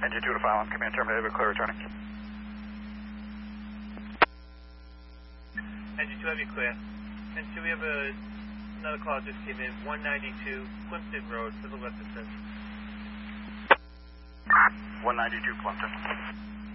Engine 2 to file on command terminated, clear returning. Engine 2, have you clear? Engine 2, we have another call just came in, 192 Plimpton Road, Civil Lexington. 192 Plimpton.